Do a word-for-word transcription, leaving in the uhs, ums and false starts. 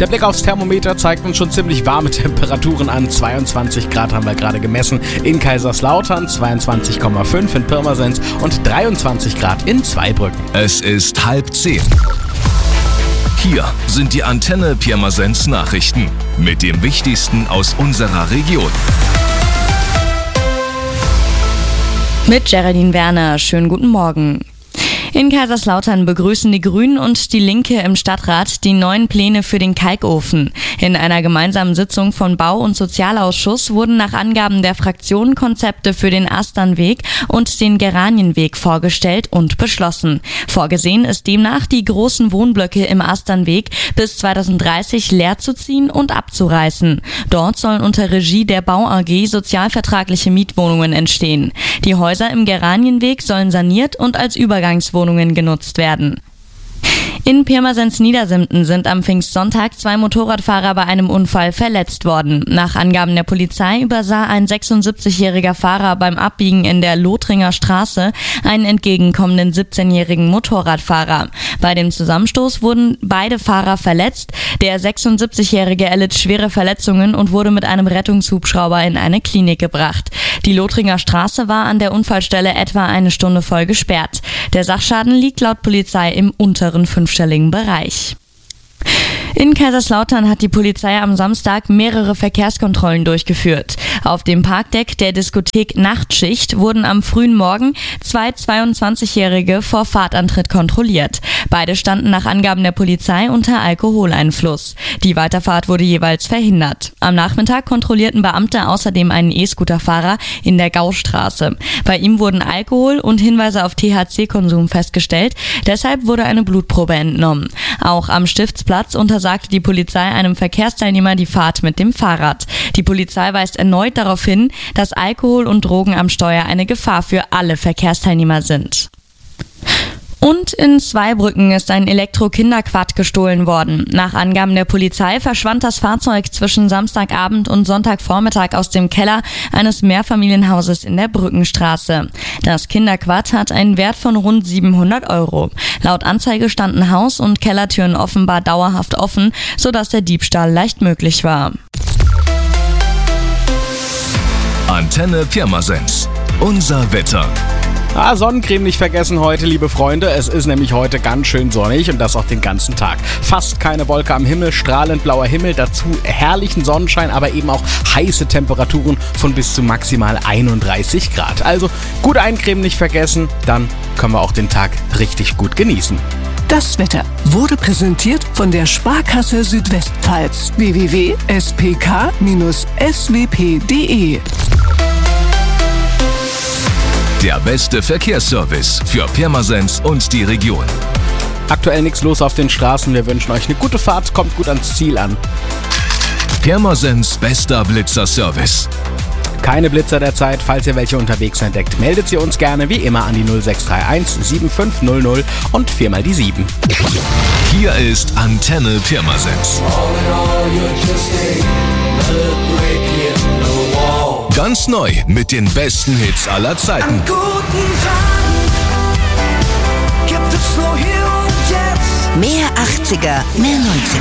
Der Blick aufs Thermometer zeigt uns schon ziemlich warme Temperaturen an. zweiundzwanzig Grad haben wir gerade gemessen in Kaiserslautern, zweiundzwanzig Komma fünf in Pirmasens und dreiundzwanzig Grad in Zweibrücken. Es ist halb zehn. Hier sind die Antenne Pirmasens Nachrichten mit dem Wichtigsten aus unserer Region. Mit Geraldine Werner. Schönen guten Morgen. In Kaiserslautern begrüßen die Grünen und die Linke im Stadtrat die neuen Pläne für den Kalkofen. In einer gemeinsamen Sitzung von Bau- und Sozialausschuss wurden nach Angaben der Fraktionen Konzepte für den Asternweg und den Geranienweg vorgestellt und beschlossen. Vorgesehen ist demnach, die großen Wohnblöcke im Asternweg bis zweitausenddreißig leer zu ziehen und abzureißen. Dort sollen unter Regie der Bau A G sozialvertragliche Mietwohnungen entstehen. Die Häuser im Geranienweg sollen saniert und als Übergangswohnungen genutzt werden. In Pirmasens-Niedersimten sind am Pfingstsonntag zwei Motorradfahrer bei einem Unfall verletzt worden. Nach Angaben der Polizei übersah ein sechsundsiebzigjähriger Fahrer beim Abbiegen in der Lothringer Straße einen entgegenkommenden siebzehnjährigen Motorradfahrer. Bei dem Zusammenstoß wurden beide Fahrer verletzt. Der sechsundsiebzigjährige erlitt schwere Verletzungen und wurde mit einem Rettungshubschrauber in eine Klinik gebracht. Die Lothringer Straße war an der Unfallstelle etwa eine Stunde voll gesperrt. Der Sachschaden liegt laut Polizei im unteren fünfstelligen Bereich. In Kaiserslautern hat die Polizei am Samstag mehrere Verkehrskontrollen durchgeführt. Auf dem Parkdeck der Diskothek Nachtschicht wurden am frühen Morgen zwei zweiundzwanzigjährige vor Fahrtantritt kontrolliert. Beide standen nach Angaben der Polizei unter Alkoholeinfluss. Die Weiterfahrt wurde jeweils verhindert. Am Nachmittag kontrollierten Beamte außerdem einen E-Scooterfahrer in der Gaustraße. Bei ihm wurden Alkohol und Hinweise auf T H C-Konsum festgestellt. Deshalb wurde eine Blutprobe entnommen. Auch am Stiftsplatz untersagte die Polizei einem Verkehrsteilnehmer die Fahrt mit dem Fahrrad. Die Polizei weist erneut darauf hin, dass Alkohol und Drogen am Steuer eine Gefahr für alle Verkehrsteilnehmer sind. Und in Zweibrücken ist ein Elektro-Kinderquad gestohlen worden. Nach Angaben der Polizei verschwand das Fahrzeug zwischen Samstagabend und Sonntagvormittag aus dem Keller eines Mehrfamilienhauses in der Brückenstraße. Das Kinderquad hat einen Wert von rund siebenhundert Euro. Laut Anzeige standen Haus- und Kellertüren offenbar dauerhaft offen, sodass der Diebstahl leicht möglich war. Antenne Pirmasens. Unser Wetter. Ah, Sonnencreme nicht vergessen heute, liebe Freunde. Es ist nämlich heute ganz schön sonnig und das auch den ganzen Tag. Fast keine Wolke am Himmel, strahlend blauer Himmel, dazu herrlichen Sonnenschein, aber eben auch heiße Temperaturen von bis zu maximal einunddreißig Grad. Also gut eincremen nicht vergessen, dann können wir auch den Tag richtig gut genießen. Das Wetter wurde präsentiert von der Sparkasse Südwestpfalz. w w w punkt s p k bindestrich s w p punkt d e Der beste Verkehrsservice für Pirmasens und die Region. Aktuell nichts los auf den Straßen. Wir wünschen euch eine gute Fahrt, kommt gut ans Ziel an. Pirmasens bester Blitzerservice. Keine Blitzer derzeit. Falls ihr welche unterwegs entdeckt, meldet sie uns gerne wie immer an die null sechs drei eins sieben fünf null null und viermal die sieben. Hier ist Antenne Pirmasens. Ganz neu mit den besten Hits aller Zeiten. Am guten Tag gibt es nur hier und jetzt. Mehr achtziger, mehr neunziger.